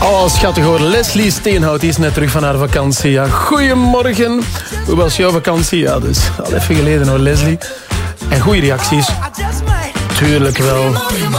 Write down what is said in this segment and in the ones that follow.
Oh, schattig hoor. Leslie Steenhout is net terug van haar vakantie. Ja, goedemorgen. Hoe was jouw vakantie? Ja, dus al even geleden hoor, Leslie. En goede reacties. Tuurlijk wel.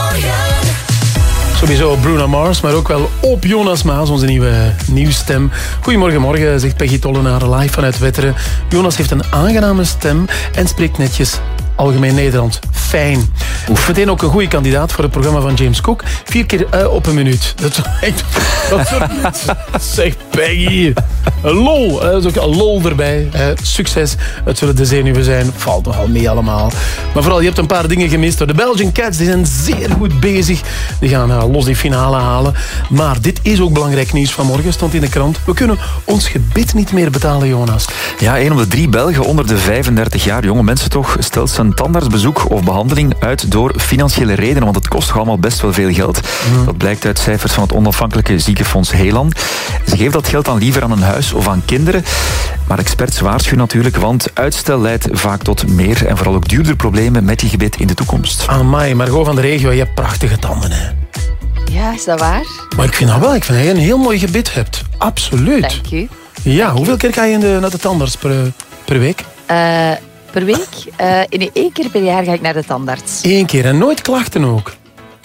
Sowieso Bruno Mars, maar ook wel op Jonas Maas, onze nieuwe nieuwsstem. Goedemorgen, morgen, zegt Peggy Tollenaar live vanuit Wetteren. Jonas heeft een aangename stem en spreekt netjes Algemeen Nederlands. Fijn. Meteen ook een goede kandidaat voor het programma van James Cook. 4 keer op een minuut. Dat soort mensen. Zeg Peggy. Een lol. Er is ook een lol erbij. Succes. Het zullen de zenuwen zijn. Valt toch al mee allemaal. Maar vooral, je hebt een paar dingen gemist. De Belgian Cats die zijn zeer goed bezig. Die gaan los die finale halen. Maar dit is ook belangrijk nieuws vanmorgen. Stond in de krant. We kunnen ons gebit niet meer betalen, Jonas. Ja, 1 op de 3 Belgen onder de 35 jaar, jonge mensen toch, stelt zijn tandartsbezoek of behandeling uit door financiële redenen, want het kost toch allemaal best wel veel geld. Dat blijkt uit cijfers van het onafhankelijke ziekenfonds Helan. Ze geven dat geld dan liever aan een huis of aan kinderen. Maar experts waarschuwen natuurlijk, want uitstel leidt vaak tot meer en vooral ook duurder problemen met je gebit in de toekomst. Amai, Margot van de regio, je hebt prachtige tanden, hè. Ja, is dat waar? Maar ik vind dat wel. Ik vind dat je een heel mooi gebit hebt. Absoluut. Dank u. Ja, hoeveel keer ga je naar de tandarts per week? Per week? 1 keer per jaar ga ik naar de tandarts. 1 keer en nooit klachten ook?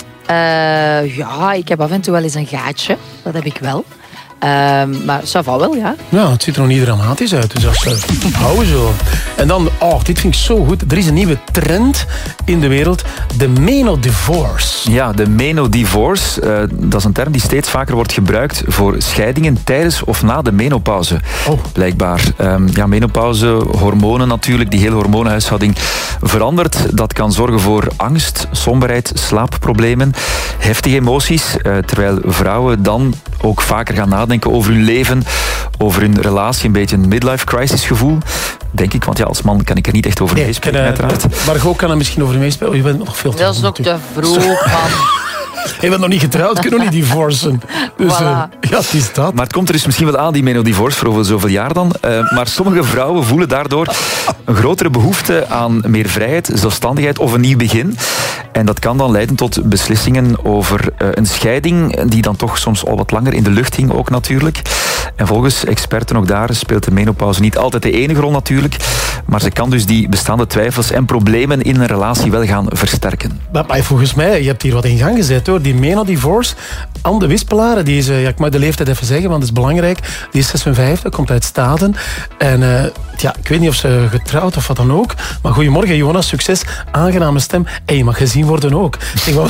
Ja, ik heb af en toe wel eens een gaatje. Dat heb ik wel. Maar ça va wel, ja. Ja, het ziet er nog niet dramatisch uit. Dus als houden zo. En dan, dit vind ik zo goed. Er is een nieuwe trend in de wereld. De menodivorce. Ja, de menodivorce. Dat is een term die steeds vaker wordt gebruikt voor scheidingen tijdens of na de menopauze. Blijkbaar. Menopauze, hormonen natuurlijk. Die hele hormonenhuishouding verandert. Dat kan zorgen voor angst, somberheid, slaapproblemen, heftige emoties. Terwijl vrouwen dan ook vaker gaan nadenken over hun leven, over hun relatie, een beetje een midlife crisis gevoel, denk ik. Want ja, als man kan ik er niet echt over meespelen, uiteraard. Margot kan er misschien over meespelen. Je bent nog veel te Dat is ook te vroeg, man. Je bent nog niet getrouwd, kun je nog niet divorcen. Dus Voilà. ja, het is dat. Maar het komt er dus misschien wel aan, die menodivorce, voor over zoveel jaar dan. Maar sommige vrouwen voelen daardoor een grotere behoefte aan meer vrijheid, zelfstandigheid of een nieuw begin. En dat kan dan leiden tot beslissingen over een scheiding, die dan toch soms al wat langer in de lucht hing ook natuurlijk. En volgens experten ook daar speelt de menopauze niet altijd de enige rol natuurlijk. Maar ze kan dus die bestaande twijfels en problemen in een relatie wel gaan versterken. Maar volgens mij, je hebt hier wat in gang gezet hoor. Die menodivorce, Anne Wispelaar, die is, ik mag de leeftijd even zeggen, want het is belangrijk. Die is 56, komt uit Staden. En ik weet niet of ze getrouwd of wat dan ook. Maar goedemorgen Jonas, succes, aangename stem. En je mag gezien worden ook.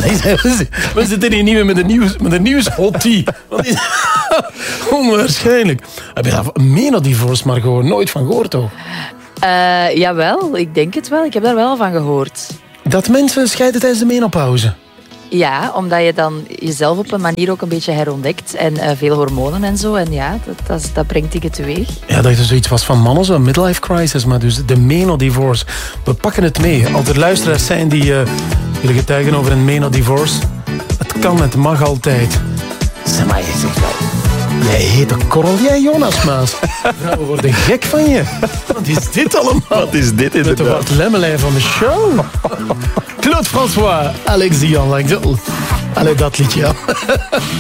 We zitten hier niet meer met een nieuwshottie. Onwaarschijnlijk. Heb je daar een menodivorce, maar gewoon nooit van gehoord toch? Jawel, ik denk het wel. Ik heb daar wel van gehoord. Dat mensen scheiden tijdens de menopauze? Ja, omdat je dan jezelf op een manier ook een beetje herontdekt. En veel hormonen en zo. En ja, dat brengt dingen teweeg. Ja, dat er zoiets was van mannen, zo'n midlife crisis. Maar dus de menodivorce. We pakken het mee. Als er luisteraars zijn die willen getuigen over een menodivorce. Het kan, het mag altijd. Zeg maar, je zegt wel. Jij heet een korrel, jij Jonas Maas. Vrouwen worden gek van je. Wat is dit allemaal? Wat is dit inderdaad? Met de Bart Lemmelijn van de show. Claude François, Alex Dion. Allee, dat liedje, ja.